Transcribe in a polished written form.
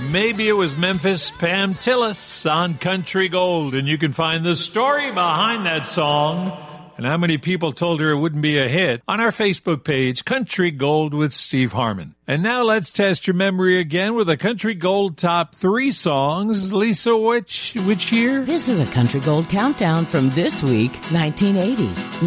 maybe it was Memphis Pam Tillis on Country Gold, and you can find the story behind that song and how many people told her it wouldn't be a hit on our Facebook page, Country Gold with Steve Harmon. And now let's test your memory again with a Country Gold top 3 songs. Lisa, which year? This is a Country Gold countdown from this week, 1980.